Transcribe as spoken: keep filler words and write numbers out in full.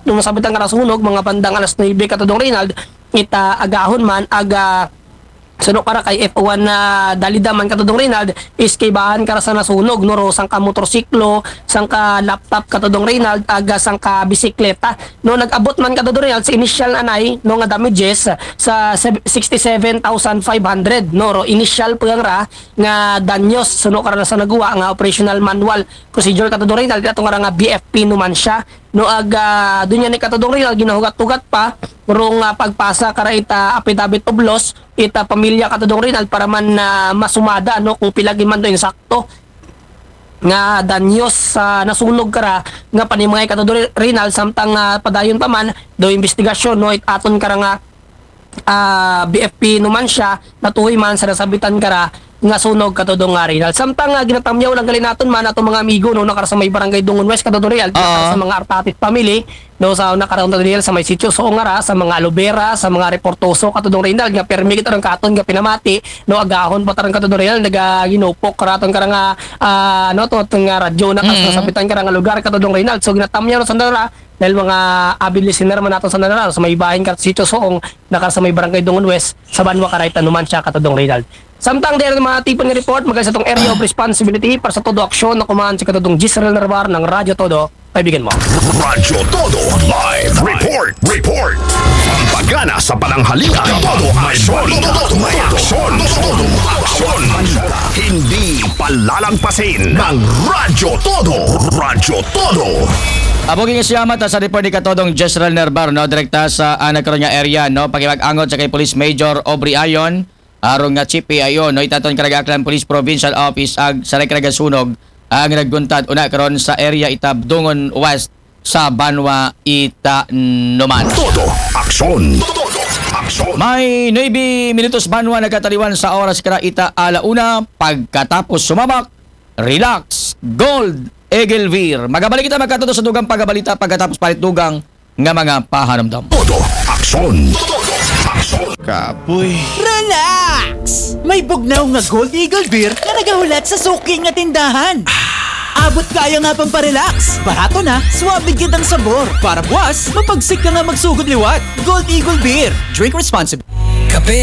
nung nasabitan ka nasunog, mga bandang alas nine katudong Rinald, ita agahon man, aga sunod para kay F one na dalidaman katudong Rinald is kay bahan kara sa nasunog no ro sang ka motorsiklo sang ka laptop katudong Rinald aga sang ka bisikleta no nag-abot man katudong Rinald sa initial anay no nga damages sa sixty-seven thousand five hundred no ro initial po yang ra nga danyos sunod kara na sa nagawa nga operational manual procedure katudong Rinald ato nga nga B F P no man siya no aga dunya ni katudong Rinald ginahugat-hugat pa rong uh, pagpasa kara ita affidavit of loss ita pamilya katudong Rinald para man na uh, masumada no kung pilagi man do insakto nga danyos sa uh, nasunog kara nga panimangay katudong Rinald samtang uh, padayon pa man do investigasyon no it aton kara nga uh, B F P numan siya natuhoy man sa nasabitan kara nga sunog katudong nga Rinald samtang uh, ginatamyaw lang gali naton man ato mga amigo no nakara sa may barangay Dungon West katudong Rinald uh-huh. sa mga Artatit family no sa nakaraon katudong sa may sitio so ngara sa mga aloe vera sa mga reportoso katudong Rinald nga permi kita katon nga pinamati no agahon patarang katudong Rinald naga ginupok karaton kara nga uh, no to nga radyo na kas mm-hmm. sabitan kara nga lugar katudong Rinald so ginatamyaw no sandara dahil mga avid listener man naton sa nanara sa may bahin kat sitio soong nakara sa may barangay Dungon West sa Banwa Karayta numan siya katudong Rinald. Samtang dahil mga tipon nga report magay sa tong area of responsibility para sa todo aksyon na kumaan si katudong Gisrel Narvar ng Radyo Todo. Kaibigan mo. Radyo Todo Live Report. Report. Pagana sa pananghalian. Todo aksyon. May aksyon. Todo aksyon. Hindi palalampasin ng Radyo Todo. Radyo Todo. Aboging isyamat sa report ni katodong Gisrel Narvar no direkta sa uh, nagkaroon nga area no pagibag-angot sa kay Police Major Aubrey Ayon arong nga Chief A I O no itaton Karagaklan Police Provincial Office ag sa Karagasunog ang nagguntad una karon sa area itab Dungon West sa Banwa Itanuman. Todo aksyon. Todo aksyon. May nine minutos Banwa nagkataliwan sa oras kara ita alauna pagkatapos sumabak relax Gold Eaglevere. Magabalik kita magkatuto sa dugang pagabalita pagkatapos palit dugang nga mga pahanamdam. Todo aksyon. Todo aksyon. Kapoy. Relax! May bugnaw nga Gold Eagle Beer na nagahulat sa suki nga tindahan. Abot kaya nga pang parelax. Barato na, suwabe kitang sabor. Para buwas, mapagsik ka nga magsugod liwat. Gold Eagle Beer. Drink responsibly. Kape